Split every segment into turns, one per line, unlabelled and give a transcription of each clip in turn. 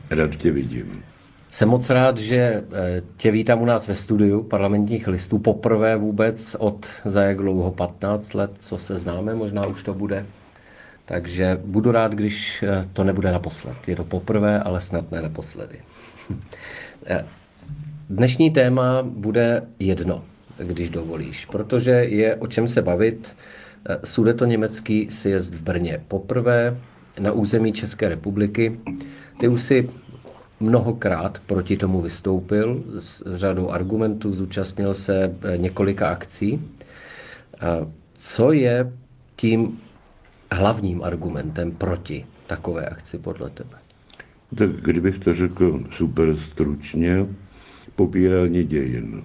Rád tě vidím.
Jsem moc rád, že tě vítám u nás ve studiu Parlamentních listů. Poprvé vůbec za jak dlouho? 15 let, co se známe, možná už to bude. Takže budu rád, když to nebude naposled. Je to poprvé, ale snad ne naposledy. Dnešní téma bude jedno, když dovolíš, protože je o čem se bavit. Sudetoněmecký sjezd v Brně. Poprvé na území České republiky. Ty už si mnohokrát proti tomu vystoupil s řadou argumentů, zúčastnil se několika akcí. Co je tím hlavním argumentem proti takové akci podle tebe?
Tak kdybych to řekl super stručně, popírání dějin.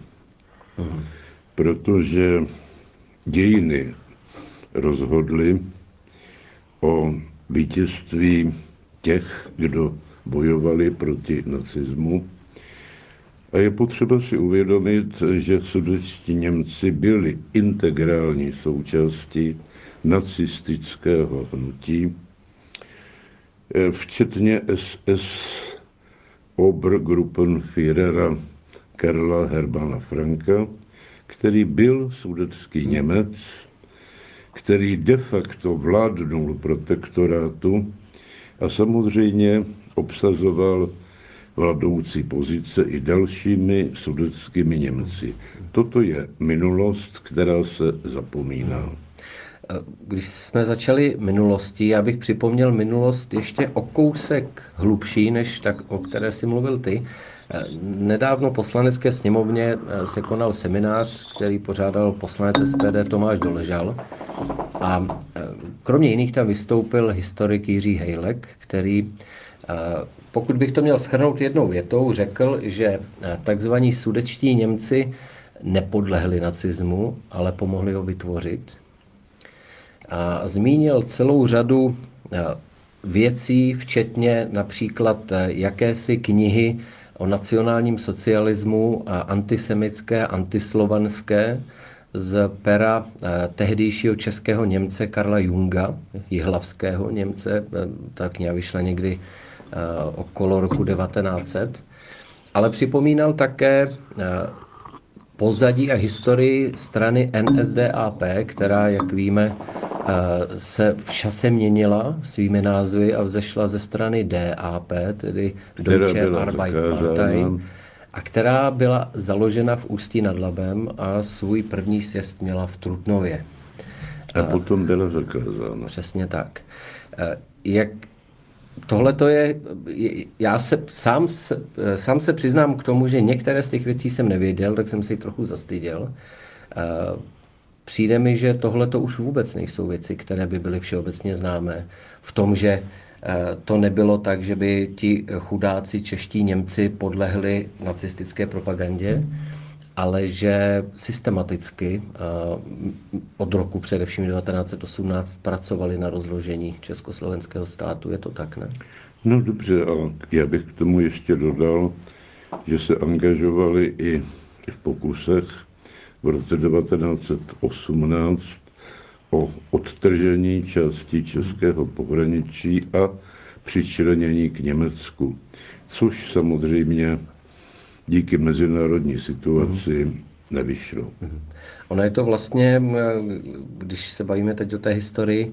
Protože dějiny rozhodly o vítězství těch, kdo bojovali proti nacismu. A je potřeba si uvědomit, že sudetští Němci byli integrální součástí nacistického hnutí, včetně SS Obergruppenführera Karla Hermanna Franka, který byl sudetský Němec, který de facto vládnul protektorátu a samozřejmě obsazoval vládoucí pozice i dalšími sudetskými Němci. Toto je minulost, která se zapomíná.
Když jsme začali minulostí, já bych připomněl minulost ještě o kousek hlubší, než tak, o které jsi mluvil ty. Nedávno v Poslanecké sněmovně se konal seminář, který pořádal poslanec SPD Tomáš Doležal. A kromě jiných tam vystoupil historik Jiří Hejlek, který, pokud bych to měl shrnout jednou větou, řekl, že takzvaní sudetští Němci nepodlehli nacismu, ale pomohli ho vytvořit. A zmínil celou řadu věcí, včetně například jakési knihy o nacionálním socialismu a antisemitské, antislovanské z pera tehdejšího českého Němce Karla Junga, jihlavského Němce. Ta kniha vyšla někdy okolo roku 1900. Ale připomínal také pozadí a historii strany NSDAP, která, jak víme, se v čase měnila svými názvy a vzešla ze strany DAP, tedy Deutsche Arbeiterpartei, a která byla založena v Ústí nad Labem a svůj první sjezd měla v Trutnově.
A potom byla zakázána.
Přesně tak. Tohle to je, já sám se přiznám k tomu, že některé z těch věcí jsem nevěděl, tak jsem si trochu zastyděl. Přijde mi, že tohle to už vůbec nejsou věci, které by byly všeobecně známé. V tom, že to nebylo tak, že by ti chudáci čeští Němci podlehli nacistické propagandě, ale že systematicky od roku především 1918 pracovali na rozložení československého státu. Je to tak, ne?
No dobře, a já bych k tomu ještě dodal, že se angažovali i v pokusech v roce 1918 o odtržení části českého pohraničí a přičlenění k Německu, což samozřejmě díky mezinárodní situaci nevyšlo.
Ono je to vlastně, když se bavíme teď o té historii,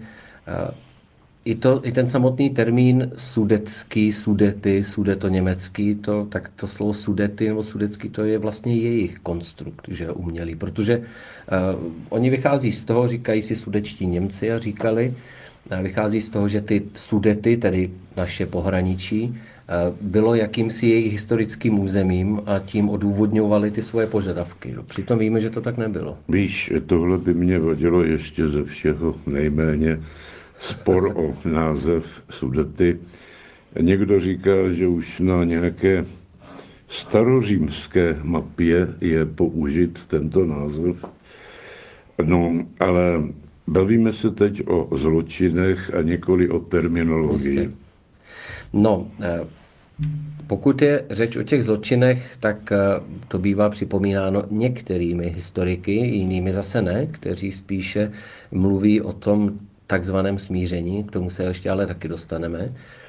i ten samotný termín sudetský, sudety, sudetoněmecký, tak to slovo sudety nebo sudecký, to je vlastně jejich konstrukt, že je umělý, protože oni vychází z toho, říkají si sudečtí Němci a vychází z toho, že ty sudety, tedy naše pohraničí, bylo jakýmsi jejich historickým územím a tím odůvodňovali ty svoje požadavky. Přitom víme, že to tak nebylo.
Víš, tohle by mě vadilo ještě ze všeho nejméně spor o název Sudety. Někdo říká, že už na nějaké starořímské mapě je použit tento název. No, ale bavíme se teď o zločinech a nikoli o terminologii.
No, pokud je řeč o těch zločinech, tak to bývá připomínáno některými historiky, jinými zase ne, kteří spíše mluví o tom takzvaném smíření, k tomu se ještě ale taky dostaneme.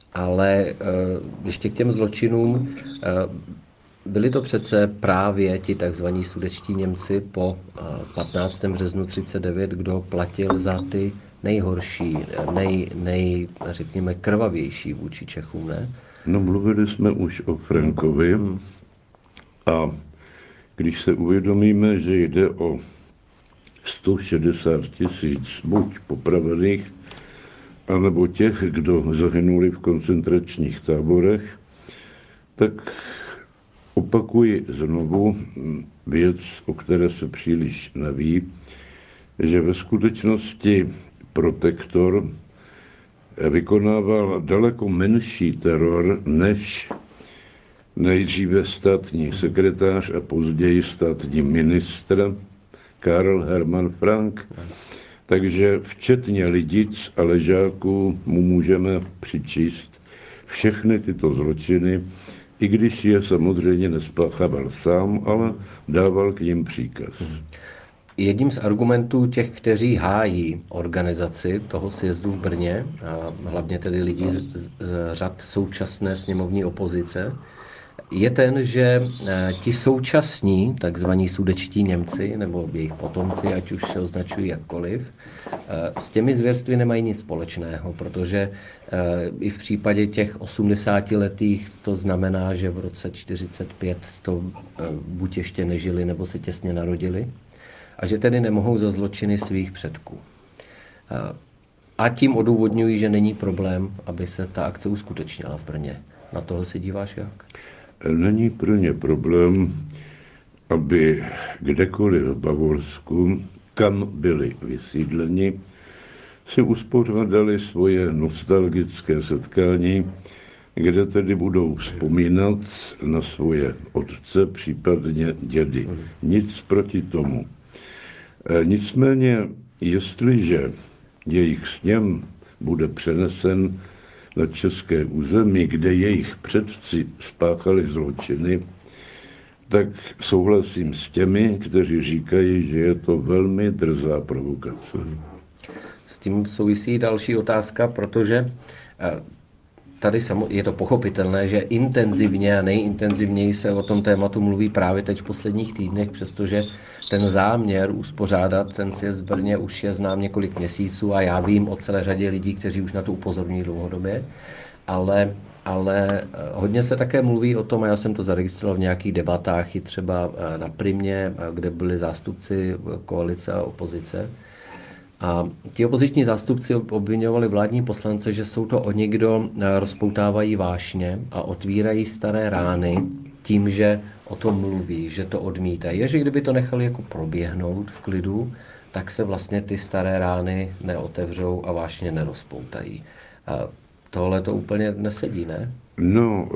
Ale ještě k těm zločinům, byli to přece právě ti takzvaní sudetští Němci po 15. březnu 1939, kdo platil za ty nejhorší, řekněme, krvavější vůči Čechům, ne?
No, mluvili jsme už o Frankovi a když se uvědomíme, že jde o 160 000 buď popravených, anebo těch, kdo zahynuli v koncentračních táborech, tak opakuji znovu věc, o které se příliš neví, že ve skutečnosti protektor vykonával daleko menší teror než nejdříve státní sekretář a později státní ministr Karl Hermann Frank. Takže včetně Lidic a Ležáků mu můžeme přičíst všechny tyto zločiny, i když je samozřejmě nespáchával sám, ale dával k nim příkaz.
Jedním z argumentů těch, kteří hájí organizaci toho sjezdu v Brně, a hlavně tedy lidí z řad současné sněmovní opozice, je ten, že ti současní, takzvaní sudetští Němci, nebo jejich potomci, ať už se označují jakkoliv, s těmi zvěrstvy nemají nic společného, protože i v případě těch 80letých to znamená, že v roce 1945 to buď ještě nežili, nebo se těsně narodili, a že tedy nemohou za zločiny svých předků. A tím odůvodňují, že není problém, aby se ta akce uskutečnila v Brně. Na tohle se díváš jak?
Není pro ně problém, aby kdekoliv v Bavorsku, kam byli vysídleni, si uspořádali svoje nostalgické setkání, kde tedy budou vzpomínat na svoje otce, případně dědy. Nic proti tomu. Nicméně, jestliže jejich sněm bude přenesen na české území, kde jejich předci spáchali zločiny, tak souhlasím s těmi, kteří říkají, že je to velmi drzá provokace.
S tím souvisí další otázka, protože tady je to pochopitelné, že intenzivně a nejintenzivněji se o tom tématu mluví právě teď v posledních týdnech, přestože ten záměr uspořádat ten sjezd v Brně už je znám několik měsíců a já vím o celé řadě lidí, kteří už na to upozorňují dlouhodobě, ale hodně se také mluví o tom, a já jsem to zaregistroval v nějakých debatách i třeba na Primě, kde byli zástupci koalice a opozice. A ti opoziční zástupci obviňovali vládní poslance, že jsou to oni, kdo rozpoutávají vášně a otvírají staré rány tím, že o tom mluví, že to odmítají. A že kdyby to nechali jako proběhnout v klidu, tak se vlastně ty staré rány neotevřou a vášně nerozpoutají. A tohle to úplně nesedí, ne?
No,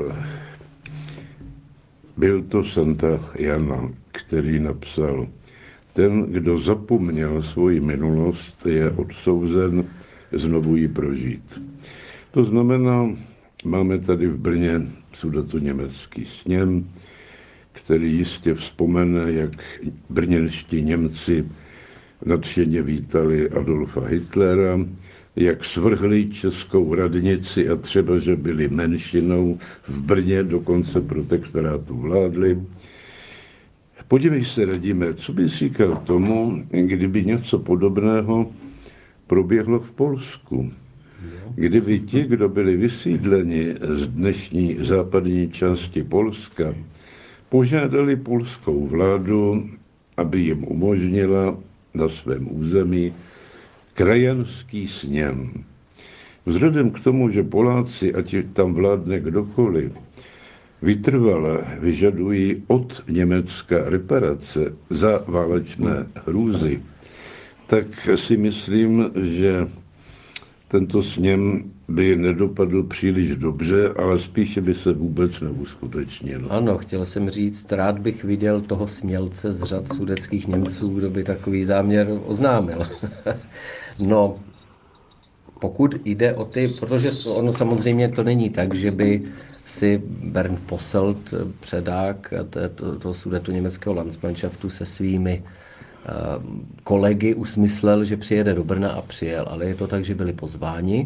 byl to Santa Jana, který napsal: ten, kdo zapomněl svoji minulost, je odsouzen znovu ji prožít. To znamená, máme tady v Brně sudetoněmecký sněm, který jistě vzpomene, jak brněnští Němci nadšeně vítali Adolfa Hitlera, jak svrhli českou radnici a třeba, že byli menšinou v Brně, dokonce protektorátu vládli. Podívej se, Radime, co bys říkal tomu, kdyby něco podobného proběhlo v Polsku? Kdyby ti, kdo byli vysídleni z dnešní západní části Polska, požádali polskou vládu, aby jim umožnila na svém území krajanský sněm. Vzhledem k tomu, že Poláci, ať tam vládne kdokoliv, vytrvale vyžadují od Německa reparace za válečné hrůzy, tak si myslím, že tento sněm by nedopadl příliš dobře, ale spíše by se vůbec neuskutečnil.
Ano, chtěl jsem říct, rád bych viděl toho smělce z řad sudetských Němců, kdo by takový záměr oznámil. No, pokud jde o ty, protože ono samozřejmě to není tak, že by si Bernd Posselt, předák toho sudetoněmeckého Landsmannschaftu se svými kolegy usmyslel, že přijede do Brna a přijel. Ale je to tak, že byli pozváni,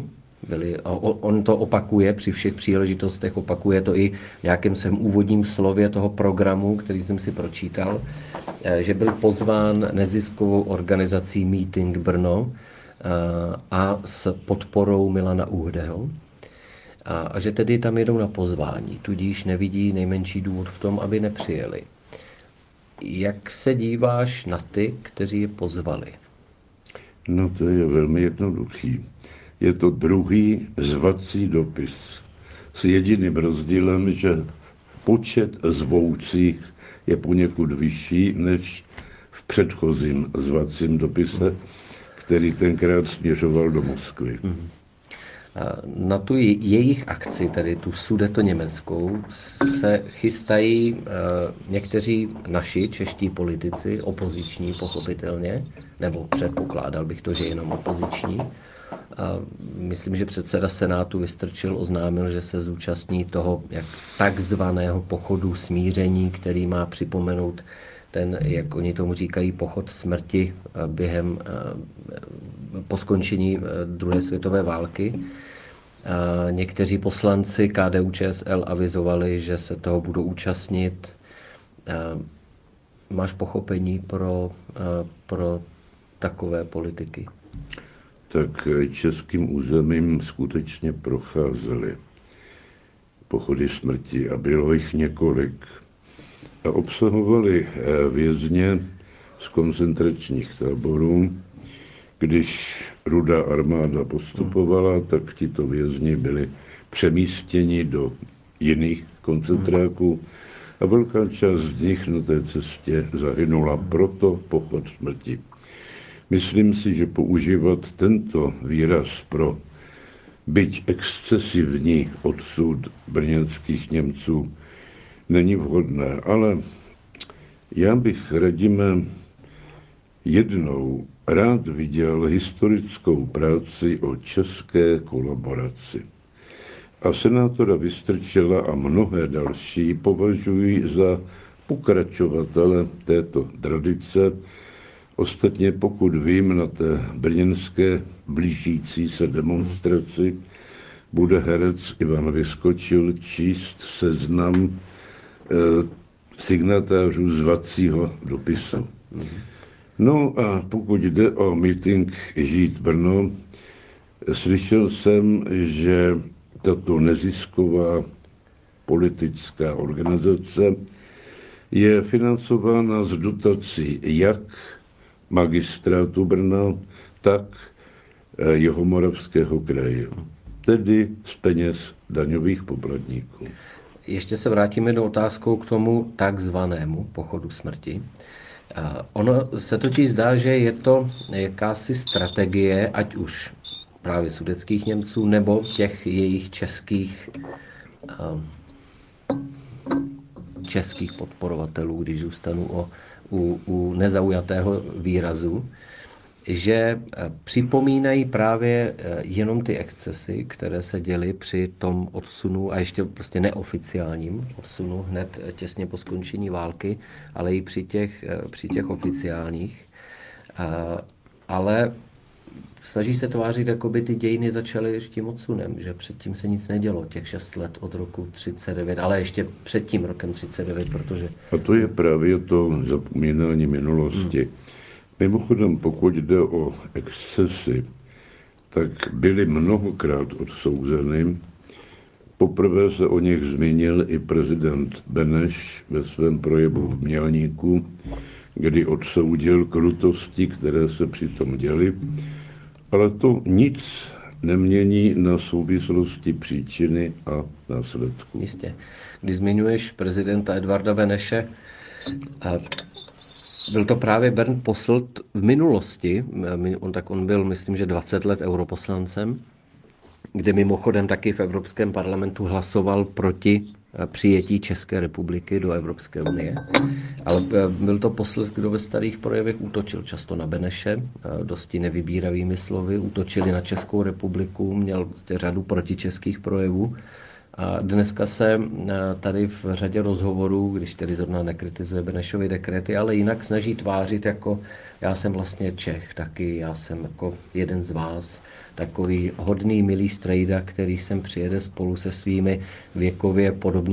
On to opakuje při všech příležitostech, opakuje to i v nějakém svém úvodním slově toho programu, který jsem si pročítal, že byl pozván neziskovou organizací Meeting Brno a s podporou Milana Uhdeho. A že tedy tam jedou na pozvání, tudíž nevidí nejmenší důvod v tom, aby nepřijeli. Jak se díváš na ty, kteří je pozvali?
No to je velmi jednoduchý. Je to druhý zvací dopis s jediným rozdílem, že počet zvoucích je poněkud vyšší než v předchozím zvacím dopise, který tenkrát směřoval do Moskvy.
Na tu jejich akci, tedy tu sudetoněmeckou, se chystají někteří naši čeští politici, opoziční pochopitelně, nebo předpokládal bych to, že jenom opoziční. Myslím, že předseda Senátu Vystrčil oznámil, že se zúčastní toho takzvaného pochodu smíření, který má připomenout ten, jak oni tomu říkají, pochod smrti po skončení druhé světové války. Někteří poslanci KDU-ČSL avizovali, že se toho budou účastnit. Máš pochopení pro takové politiky?
Tak českým územím skutečně procházely pochody smrti a bylo jich několik. A obsahovali vězně z koncentračních táborů. Když Rudá armáda postupovala, tak tito vězni byli přemístěni do jiných koncentráků a velká část z nich na té cestě zahynula, proto pochod smrti. Myslím si, že používat tento výraz pro byť excesivní odsud brněnských Němců není vhodné, ale já bych, Radime, jednou rád viděl historickou práci o české kolaboraci. A senátora Vystrčila a mnohé další považují za pokračovatele této tradice. Ostatně pokud vím, na té brněnské blížící se demonstraci bude herec Ivan Vyskočil číst seznam signatářů zvacího dopisu. No a pokud jde o meeting Žít Brno, slyšel jsem, že tato nezisková politická organizace je financována z dotací jak magistrátu Brna, tak Jihomoravského kraje, tedy z peněz daňových poplatníků.
Ještě se vrátíme do otázkou k tomu takzvanému pochodu smrti. Ono se totiž zdá, že je to jakási strategie, ať už právě sudetských Němců, nebo těch jejich českých podporovatelů, když zůstanu u nezaujatého výrazu, že připomínají právě jenom ty excesy, které se děly při tom odsunu, a ještě prostě neoficiálním odsunu, hned těsně po skončení války, ale i při těch oficiálních. Ale snaží se tvářit, jako by ty dějiny začaly tím odsunem, že předtím se nic nedělo, těch 6 let od roku 39, ale ještě před tím rokem 39, protože... A
to je právě to zapomínání minulosti. Mimochodem, pokud jde o excesy, tak byly mnohokrát odsouzeny. Poprvé se o nich zmínil i prezident Beneš ve svém projevu v Mělníku, kdy odsoudil krutosti, které se přitom děly. Ale to nic nemění na souvislosti příčiny a následku.
Jistě. Když zmiňuješ prezidenta Edvarda Beneše, byl to právě Bernd Posselt v minulosti, on byl, myslím, že 20 let europoslancem, kde mimochodem taky v Evropském parlamentu hlasoval proti přijetí České republiky do Evropské unie. Ale byl to Posselt, kdo ve starých projevech útočil často na Beneše, dosti nevybíravými slovy, útočili na Českou republiku, měl řadu protičeských projevů A dneska se tady v řadě rozhovorů, když tedy zrovna nekritizuje Benešovy dekrety, ale jinak snaží tvářit jako já jsem vlastně Čech taky, já jsem jako jeden z vás, takový hodný, milý strejda, který sem přijede spolu se svými věkově podobnými